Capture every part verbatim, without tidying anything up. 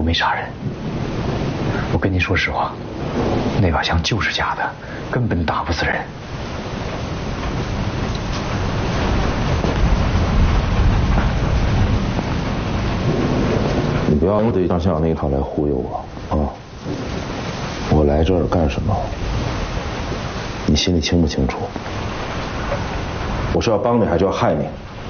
我没杀人。我跟您说实话，那把枪就是假的，根本打不死人。 你不要用对象像那一套来忽悠我啊！我来这儿干什么？你心里清不清楚？我是要帮你，还是要害你？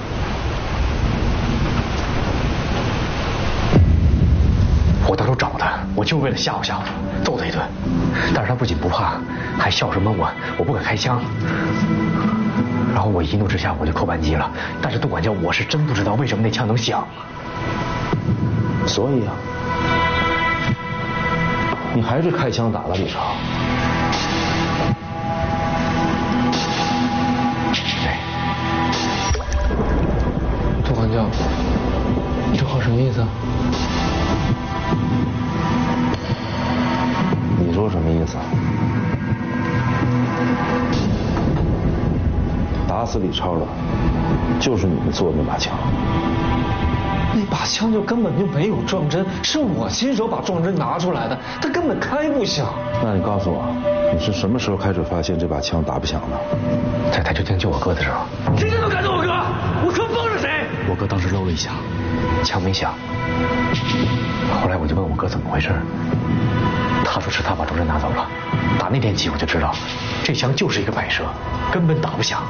我当初找他，我就为了吓唬吓唬他，揍他一顿。但是他不仅不怕，还笑什么我我不敢开枪。然后我一怒之下我就扣扳机了。但是杜管教，我是真不知道为什么那枪能响。 所以啊，你还是开枪打了李超。 对。 杜管教，你这话什么意思啊？ 你说什么意思啊？打死李超的，就是你们做的那把枪。 那把枪就根本就没有撞针，是我亲手把撞针拿出来的，它根本开不响。 那你告诉我，你是什么时候开始发现这把枪打不响的？ 在台球厅救我哥的时候。 今天都敢揍我哥，我哥帮着谁？ 我哥当时搂了一下，枪没响。后来我就问我哥怎么回事，他说是他把撞针拿走了。打那天起我就知道，这枪就是一个摆设，根本打不响。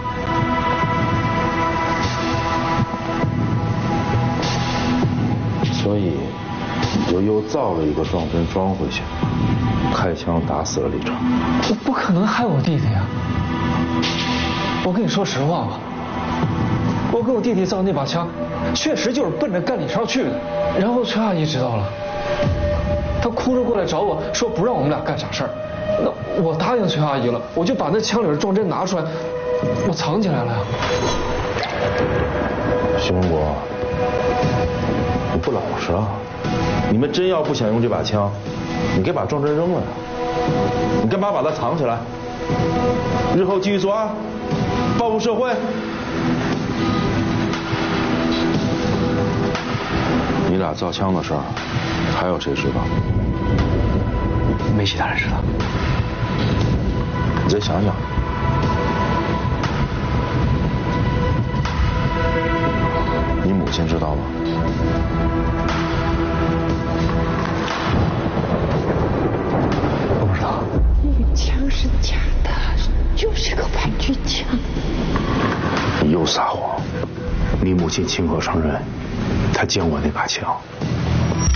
所以你就又造了一个撞针装回去，开枪打死了李超。 我不可能害我弟弟呀！我跟你说实话吧，我跟我弟弟造那把枪，确实就是奔着干李超去的。然后崔阿姨知道了，她哭着过来找我说不让我们俩干傻事儿。那我答应崔阿姨了，我就把那枪里的撞针拿出来，我藏起来了呀。 徐文国，你不老实啊！你们真要不想用这把枪，你该把撞针扔了呀！你干嘛把它藏起来？日后继续作案，报复社会。你俩造枪的事儿，还有谁知道？ 没其他人知道。 你再想想。你母亲知道吗？ 我不知道。 那个枪是假的，就是个玩具枪。 你又撒谎！你母亲亲口承认，她见过那把枪。